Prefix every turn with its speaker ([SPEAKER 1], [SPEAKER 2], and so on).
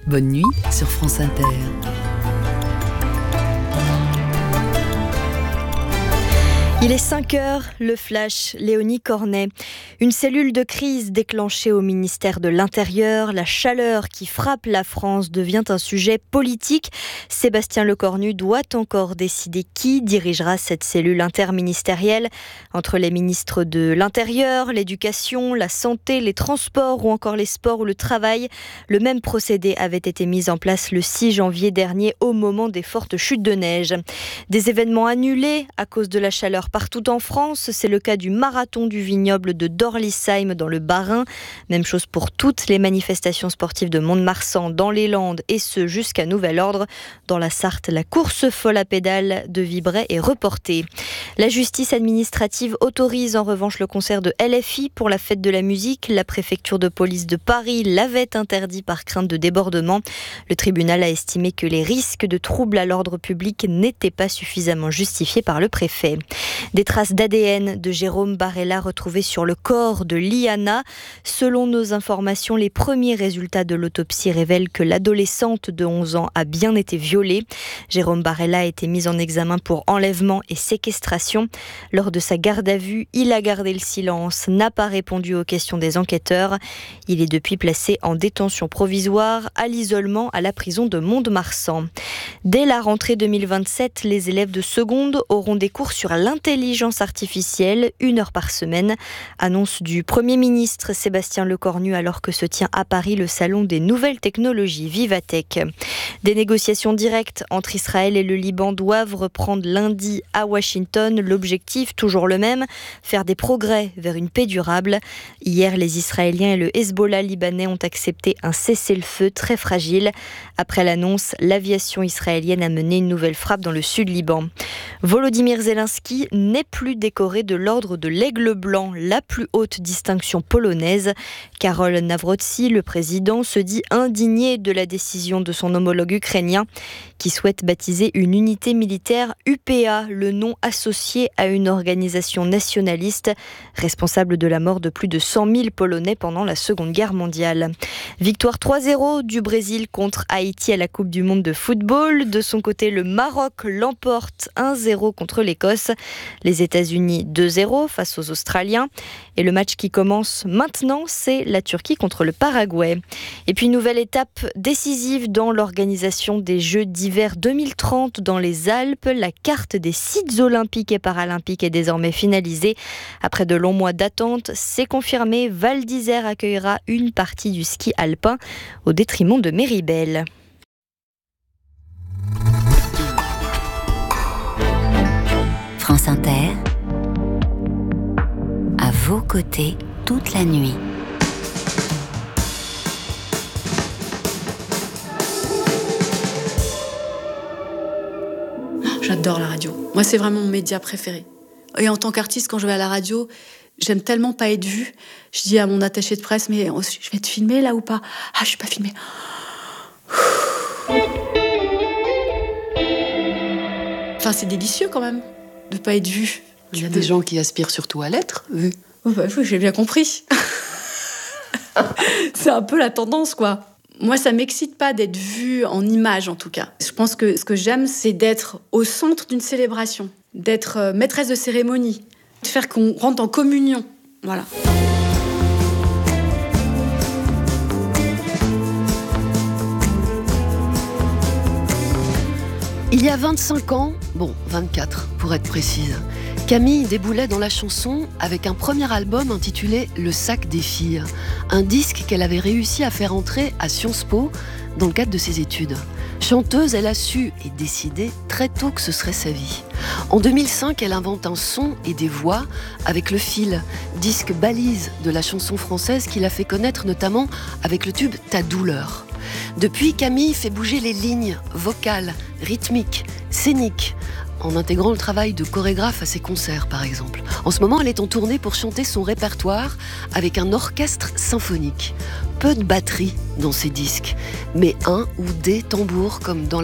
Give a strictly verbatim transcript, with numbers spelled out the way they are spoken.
[SPEAKER 1] Bonne nuit sur France Inter.
[SPEAKER 2] Il est cinq heures, le flash, Léonie Cornet. Une cellule de crise déclenchée au ministère de l'Intérieur. La chaleur qui frappe la France devient un sujet politique. Sébastien Lecornu doit encore décider qui dirigera cette cellule interministérielle. Entre les ministres de l'Intérieur, l'Éducation, la Santé, les Transports ou encore les Sports ou le Travail, le même procédé avait été mis en place le six janvier dernier au moment des fortes chutes de neige. Des événements annulés à cause de la chaleur partout en France, c'est le cas du marathon du vignoble de Dorlisheim dans le Bas-Rhin. Même chose pour toutes les manifestations sportives de Mont-de-Marsan dans les Landes et ce jusqu'à nouvel ordre. Dans la Sarthe, la course folle à pédales de Vibray est reportée. La justice administrative autorise en revanche le concert de L F I pour la fête de la musique. La préfecture de police de Paris l'avait interdit par crainte de débordement. Le tribunal a estimé que les risques de troubles à l'ordre public n'étaient pas suffisamment justifiés par le préfet. Des traces d'A D N de Jérôme Barella retrouvées sur le corps de Liana. Selon nos informations, les premiers résultats de l'autopsie révèlent que l'adolescente de onze ans a bien été violée. Jérôme Barella a été mis en examen pour enlèvement et séquestration. Lors de sa garde à vue, il a gardé le silence, n'a pas répondu aux questions des enquêteurs. Il est depuis placé en détention provisoire à l'isolement à la prison de Mont-de-Marsan. Dès la rentrée deux mille vingt-sept, les élèves de seconde auront des cours sur l'intelligence artificielle, une heure par semaine. Annonce du Premier ministre Sébastien Lecornu alors que se tient à Paris le salon des nouvelles technologies Vivatech. Des négociations directes entre Israël et le Liban doivent reprendre lundi à Washington. L'objectif, toujours le même, faire des progrès vers une paix durable. Hier, les Israéliens et le Hezbollah libanais ont accepté un cessez-le-feu très fragile. Après l'annonce, l'aviation israélienne a mené une nouvelle frappe dans le sud Liban. Volodymyr Zelensky n'est plus décoré de l'ordre de l'Aigle Blanc, la plus haute distinction polonaise. Karol Nawrocki, le président, se dit indigné de la décision de son homologue ukrainien qui souhaite baptiser une unité militaire U P A, le nom associé à une organisation nationaliste responsable de la mort de plus de cent mille Polonais pendant la Seconde Guerre mondiale. Victoire trois zéro du Brésil contre Haïti à la Coupe du Monde de football. De son côté, le Maroc l'emporte un zéro contre l'Écosse. Les États-Unis deux zéro face aux Australiens. Et le match qui commence maintenant, c'est la Turquie contre le Paraguay. Et puis, nouvelle étape décisive dans l'organisation des Jeux d'hiver deux mille trente dans les Alpes. La carte des sites olympiques et paralympiques est désormais finalisée. Après de longs mois d'attente, c'est confirmé, Val d'Isère accueillera une partie du ski alpin au détriment de Méribel.
[SPEAKER 3] France Inter, à vos côtés toute la nuit.
[SPEAKER 4] J'adore la radio. Moi, c'est vraiment mon média préféré. Et en tant qu'artiste, quand je vais à la radio, j'aime tellement pas être vue. Je dis à mon attaché de presse, mais je vais être filmée là ou pas ? Ah, je suis pas filmée. Enfin, c'est délicieux quand même de pas être vue.
[SPEAKER 5] Il y a des gens qui aspirent surtout à l'être vus.
[SPEAKER 4] Oh bah oui, j'ai bien compris. C'est un peu la tendance, quoi. Moi, ça m'excite pas d'être vue en image, en tout cas. Je pense que ce que j'aime, c'est d'être au centre d'une célébration, d'être maîtresse de cérémonie, de faire qu'on rentre en communion. Voilà.
[SPEAKER 5] Il y a vingt-cinq ans, bon, vingt-quatre pour être précise, Camille déboulait dans la chanson avec un premier album intitulé Le sac des filles, un disque qu'elle avait réussi à faire entrer à Sciences Po dans le cadre de ses études. Chanteuse, elle a su et décidé très tôt que ce serait sa vie. En deux mille cinq, elle invente un son et des voix avec Le Fil, disque balise de la chanson française qui l'a fait connaître notamment avec le tube Ta douleur. Depuis, Camille fait bouger les lignes vocales, rythmiques, scéniques, en intégrant le travail de chorégraphe à ses concerts, par exemple. En ce moment, elle est en tournée pour chanter son répertoire avec un orchestre symphonique. Peu de batterie dans ses disques, mais un ou des tambours comme dans